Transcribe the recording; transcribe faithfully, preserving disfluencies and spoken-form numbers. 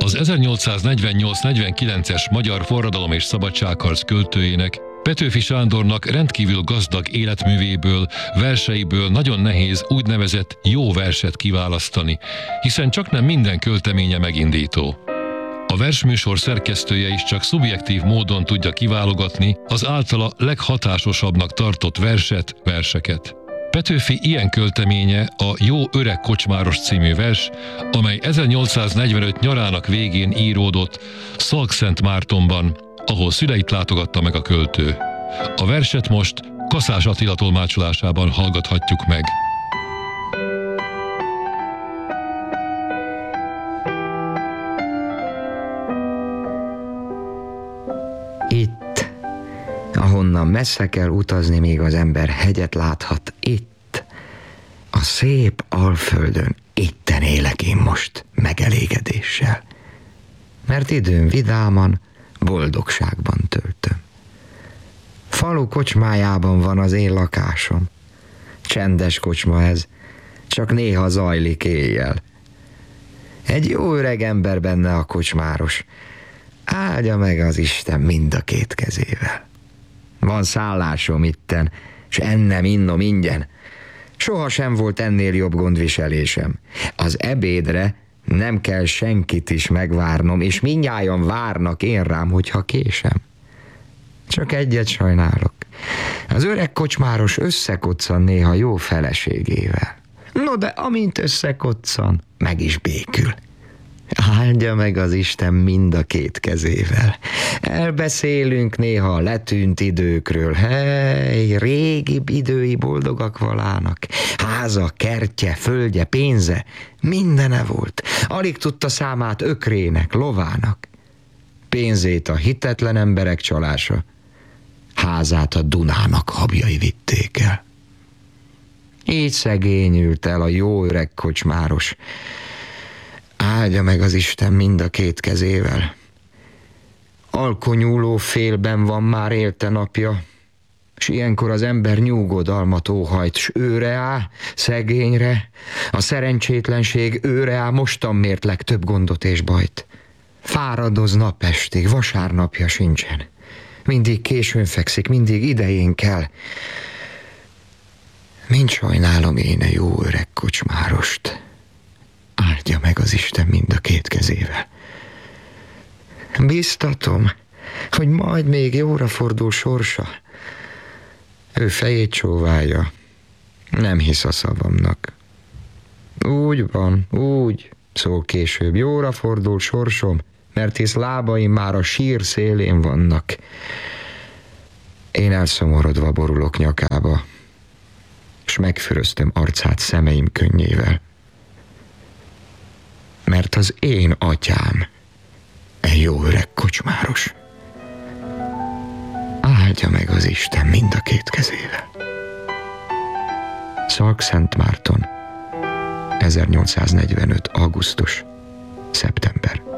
Az ezernyolcszáznegyvennyolc-negyvenkilences magyar forradalom és szabadságharc költőjének, Petőfi Sándornak rendkívül gazdag életművéből, verseiből nagyon nehéz úgynevezett jó verset kiválasztani, hiszen csaknem minden költeménye megindító. A versműsor szerkesztője is csak szubjektív módon tudja kiválogatni az általa leghatásosabbnak tartott verset, verseket. Petőfi ilyen költeménye a Jó öreg kocsmáros című vers, amely ezernyolcszáznegyvenöt nyarának végén íródott Szalkszentmártonban, ahol szüleit látogatta meg a költő. A verset most Kaszás Attila tolmácsolásában hallgathatjuk meg. Itt, ahonnan messze kell utazni, még az ember hegyet láthat, itt, a szép Alföldön, itten élek én most megelégedéssel. Mert időm vidáman, boldogságban töltöm. Falu kocsmájában van az én lakásom. Csendes kocsma ez, csak néha zajlik éjjel. Egy jó öreg ember benne a kocsmáros, áldja meg az Isten mind a két kezével. Van szállásom itten, s ennem, innom ingyen. Soha sem volt ennél jobb gondviselésem. Az ebédre nem kell senkit is megvárnom, és mindnyájan várnak én rám, hogyha késem. Csak egyet sajnálok. Az öreg kocsmáros összekoccan néha jó feleségével. No, de amint összekoccan, meg is békül. Áldja meg az Isten mind a két kezével. Elbeszélünk néha a letűnt időkről. Hely, régi idői boldogak valának. Háza, kertje, földje, pénze, mindene volt. Alig tudta számát ökrének, lovának. Pénzét a hitetlen emberek csalása, házát a Dunának habjai vitték el. Így szegényült el a jó öreg kocsmáros. Áldja meg az Isten mind a két kezével. Alkonyúló félben van már élte napja, s ilyenkor az ember nyugodalmat óhajt, s őre áll, szegényre, a szerencsétlenség őre áll, mostan mért legtöbb gondot és bajt. Fáradoz napestig, vasárnapja sincsen. Mindig későn fekszik, mindig idején kell. Mind sajnálom én a jó öreg kocsmárost. Áldja meg az Isten mind a két kezével. Biztatom, hogy majd még jóra fordul sorsa. Ő fejét csóválja, nem hisz a szavamnak. Úgy van, úgy, szól később, jóra fordul sorsom, mert hisz lábaim már a sír szélén vannak. Én elszomorodva borulok nyakába, s megfüröztöm arcát szemeim könnyével. Mert az én atyám egy jó öreg kocsmáros. Áldja meg az Isten mind a két kezével. Szalkszentmárton, ezernyolcszáznegyvenöt. augusztus. szeptember.